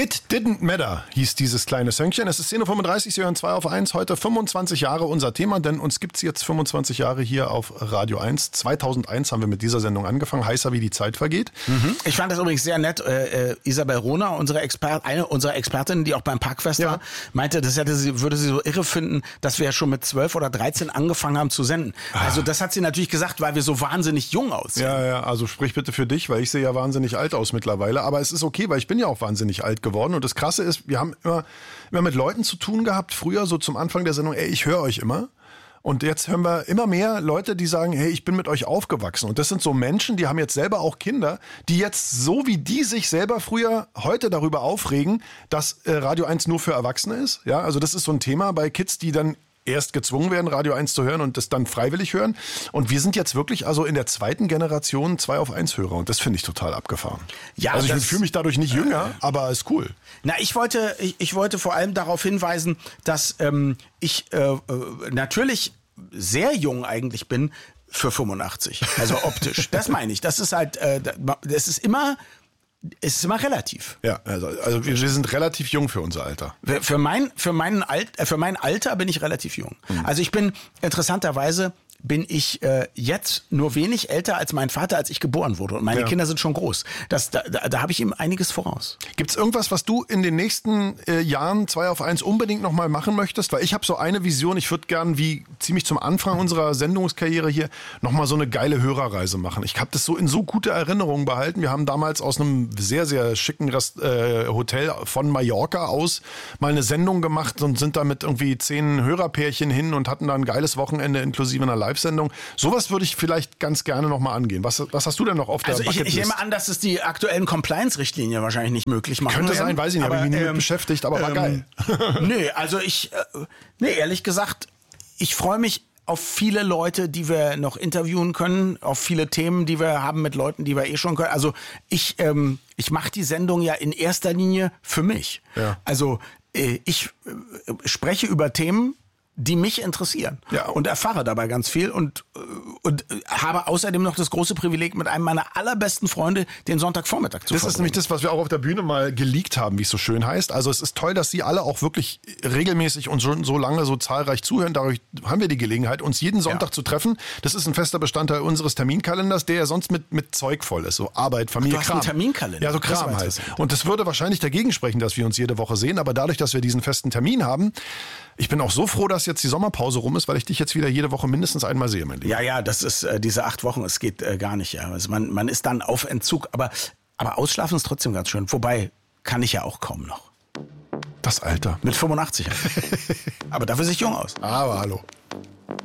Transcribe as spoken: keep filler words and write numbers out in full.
It Didn't Matter hieß dieses kleine Söngchen. Es ist zehn Uhr fünfunddreißig, Sie hören zwei auf eins. Heute fünfundzwanzig Jahre unser Thema, denn uns gibt's jetzt fünfundzwanzig Jahre hier auf Radio eins. zweitausendeins haben wir mit dieser Sendung angefangen, heißer wie die Zeit vergeht. Mhm. Ich fand das übrigens sehr nett. Äh, äh, Isabel Rohner, unsere Expert, eine unserer Expertinnen, die auch beim Parkfest Ja. war, meinte, das hätte sie, würde sie so irre finden, dass wir ja schon mit zwölf oder dreizehn angefangen haben zu senden. Also das hat sie natürlich gesagt, weil wir so wahnsinnig jung aussehen. Ja, ja, also sprich bitte für dich, weil ich sehe ja wahnsinnig alt aus mittlerweile. Aber es ist okay, weil ich bin ja auch wahnsinnig alt geworden. Und das Krasse ist, wir haben immer, immer mit Leuten zu tun gehabt, früher so zum Anfang der Sendung, ey, ich höre euch immer. Und jetzt hören wir immer mehr Leute, die sagen, hey, ich bin mit euch aufgewachsen. Und das sind so Menschen, die haben jetzt selber auch Kinder, die jetzt so wie die sich selber früher heute darüber aufregen, dass äh, Radio eins nur für Erwachsene ist. Ja, also das ist so ein Thema bei Kids, die dann erst gezwungen werden, Radio eins zu hören und das dann freiwillig hören. Und wir sind jetzt wirklich also in der zweiten Generation zwei auf eins Hörer. Und das finde ich total abgefahren. Ja, also ich das- fühle mich dadurch nicht jünger, aber ist cool. Na, ich wollte, ich, ich wollte vor allem darauf hinweisen, dass ähm, ich äh, äh, natürlich sehr jung eigentlich bin für fünfundachtzig. Also optisch. Das meine ich. Das ist halt, äh, das ist immer, es ist immer relativ. Ja, also, also wir, wir sind relativ jung für unser Alter. Für, für mein, für meinen Alt, äh, für mein Alter bin ich relativ jung. Also ich bin interessanterweise bin ich äh, jetzt nur wenig älter als mein Vater, als ich geboren wurde. Und meine Ja. Kinder sind schon groß. Das, da da, da habe ich ihm einiges voraus. Gibt's irgendwas, was du in den nächsten äh, Jahren zwei auf eins unbedingt nochmal machen möchtest? Weil ich habe so eine Vision, ich würde gern wie ziemlich zum Anfang unserer Sendungskarriere hier nochmal so eine geile Hörerreise machen. Ich habe das so in so gute Erinnerungen behalten. Wir haben damals aus einem sehr, sehr schicken Rest, äh, Hotel von Mallorca aus mal eine Sendung gemacht und sind da mit irgendwie zehn Hörerpärchen hin und hatten da ein geiles Wochenende inklusive einer Live-Sendung. Sowas würde ich vielleicht ganz gerne nochmal angehen. Was, was hast du denn noch auf der Also ich, ich Bucketlist? nehme an, dass es die aktuellen Compliance-Richtlinien wahrscheinlich nicht möglich machen Könnte werden. sein, weiß ich nicht, habe ich mich nie mit ähm, beschäftigt, aber war geil. Nee, also ich, äh, nee, ehrlich gesagt, ich freue mich auf viele Leute, die wir noch interviewen können, auf viele Themen, die wir haben mit Leuten, die wir eh schon können. Also ich, ähm, ich mache die Sendung ja in erster Linie für mich. Ja. Also äh, ich äh, spreche über Themen, die mich interessieren Ja. und erfahre dabei ganz viel und, äh, und äh, habe außerdem noch das große Privileg, mit einem meiner allerbesten Freunde den Sonntagvormittag zu Das verbringen. ist nämlich das, was wir auch auf der Bühne mal geleakt haben, wie es so schön heißt. Also es ist toll, dass Sie alle auch wirklich regelmäßig und schon so lange so zahlreich zuhören. Dadurch haben wir die Gelegenheit, uns jeden Sonntag Ja. zu treffen. Das ist ein fester Bestandteil unseres Terminkalenders, der ja sonst mit, mit Zeug voll ist. So Arbeit, Familie, Ach, du hast Kram. einen Terminkalender? Ja, so Das Kram war halt. interessant. Und das würde wahrscheinlich dagegen sprechen, dass wir uns jede Woche sehen. Aber dadurch, dass wir diesen festen Termin haben, ich bin auch so froh, dass jetzt die Sommerpause rum ist, weil ich dich jetzt wieder jede Woche mindestens einmal sehe, mein Lieber. Ja, ja, das ist äh, diese acht Wochen, es geht äh, gar nicht. Ja. Also man, man ist dann auf Entzug, aber, aber ausschlafen ist trotzdem ganz schön. Wobei, kann ich ja auch kaum noch. Das Alter. Mit fünfundachtzig. aber dafür sehe ich jung aus. Aber hallo.